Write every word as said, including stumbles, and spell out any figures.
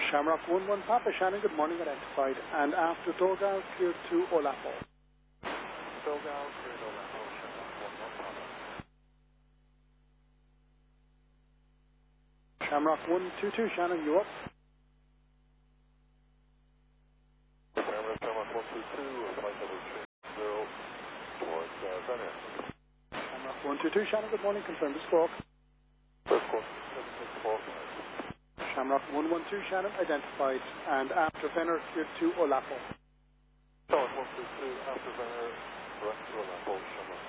Shamrock one one Papa Shannon, good morning, identified. And after Dogal, clear to Olapo. Dogal, clear to Olapo, Shamrock one one Papa. Shamrock one two two, Shannon, you up? Shamrock, Shamrock one two two, flight level three zero, towards uh, Brenner. Shamrock one two two, Shannon, good morning, confirm the stroke. First course, seven six four. Shamrock one one two, Shannon, identified. And after Venner, clear to Olapo. Shamrock one two two, after Brenner, direct to Olapo, Shamrock.